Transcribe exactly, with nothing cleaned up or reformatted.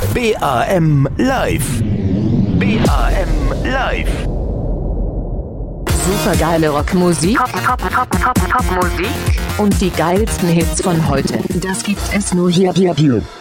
B A M Live. B A M Live. Supergeile Rockmusik, Top, Top, Top, Top, Top, Musik und die geilsten Hits von heute. Das gibt es nur hier, hier, hier.